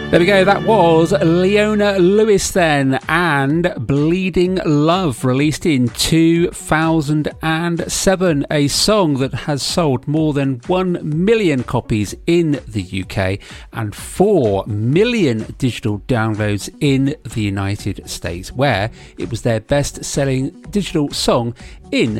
There we go, that was Leona Lewis then, and Bleeding Love, released in 2007, a song that has sold more than 1 million copies in the UK and 4 million digital downloads in the United States, where it was their best-selling digital song in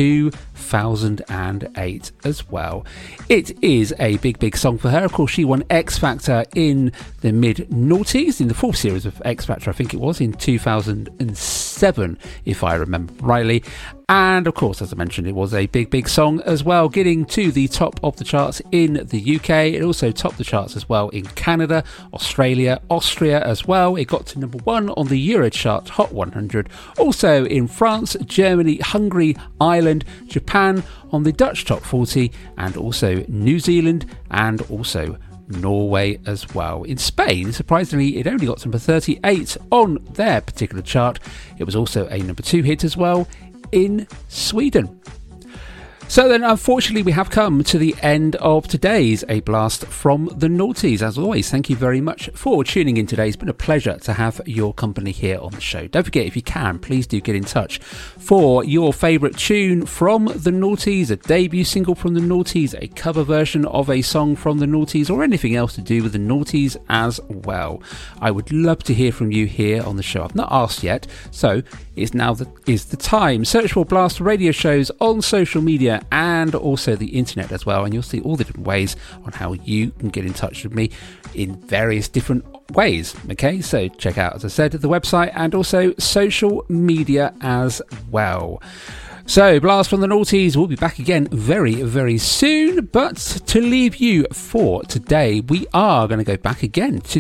2008 as well. It is a big song for her. Of course, she won X Factor in the mid-noughties, in the fourth series of X Factor, I think it was, in 2007, if I remember rightly. And of course, as I mentioned, it was a big song as well, getting to the top of the charts in the UK. It also topped the charts as well in Canada, Australia, Austria as well. It got to number 1 on the Eurochart Hot 100. Also in France, Germany, Hungary, Ireland, Japan, on the Dutch Top 40, and also New Zealand, and also Norway as well. In Spain, surprisingly, it only got to number 38 on their particular chart. It was also a number 2 hit as well in Sweden. So then, unfortunately, we have come to the end of today's A Blast from the Noughties. As always, thank you very much for tuning in today. It's been a pleasure to have your company here on the show. Don't forget, if you can, please do get in touch for your favourite tune from the Noughties, a debut single from the Noughties, a cover version of a song from the Noughties, or anything else to do with the Noughties as well. I would love to hear from you here on the show. I've not asked yet, so it's now is the time. Search for Blast Radio shows on social media and also the internet as well, and you'll see all the different ways on how you can get in touch with me in various different ways. Okay, so check out, as I said, the website and also social media as well. So, Blast from the Noughties will be back again very soon, but to leave you for today, we are going to go back again to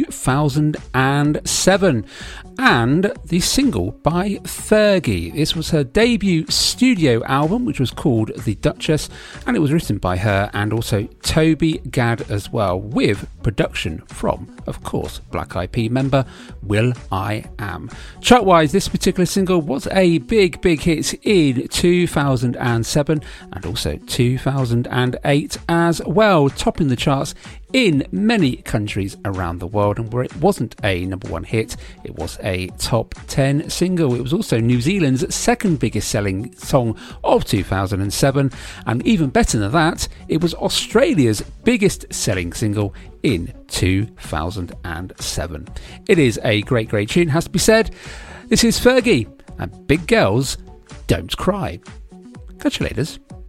2007 and the single by Fergie. This was her debut studio album, which was called The Duchess, and it was written by her and also Toby Gad as well, with production from, of course, Black Eyed Peas member will.i.am. Chart-wise, this particular single was a big hit in 2007 and also 2008 as well, topping the charts in many countries around the world, and where it wasn't a number 1 hit, it was a top 10 single. It was also New Zealand's second biggest selling song of 2007, and even better than that, it was Australia's biggest selling single in 2007. It is a great tune, has to be said. This is Fergie, and Big Girls Don't Cry. Catch you later.